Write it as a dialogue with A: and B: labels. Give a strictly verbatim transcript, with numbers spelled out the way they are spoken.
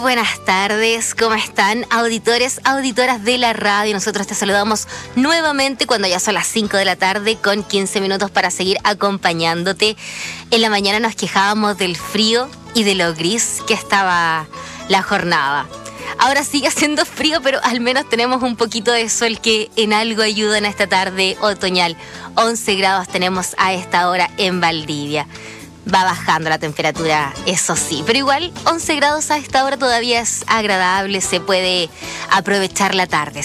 A: buenas tardes, ¿cómo están? Auditores, auditoras de la radio, nosotros te saludamos nuevamente cuando ya son las cinco de la tarde con quince minutos para seguir acompañándote. En la mañana nos quejábamos del frío y de lo gris que estaba la jornada. Ahora sigue haciendo frío, pero al menos tenemos un poquito de sol que en algo ayuda en esta tarde otoñal. once grados tenemos a esta hora en Valdivia. Va bajando la temperatura, eso sí, pero igual once grados a esta hora todavía es agradable, se puede aprovechar la tarde.